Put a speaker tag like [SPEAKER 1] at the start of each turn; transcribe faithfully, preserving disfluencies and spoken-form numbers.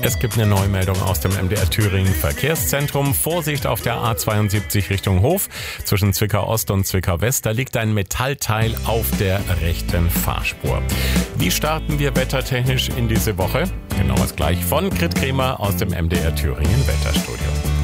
[SPEAKER 1] Es gibt eine Neumeldung aus dem M D R Thüringen Verkehrszentrum. Vorsicht auf der A zweiundsiebzig Richtung Hof. Zwischen Zwickau Ost und Zwickau West, da liegt ein Metallteil auf der rechten Fahrspur. Wie starten wir wettertechnisch in diese Woche? Genaues gleich von Grit Kremer aus dem M D R Thüringen Wetterstudio.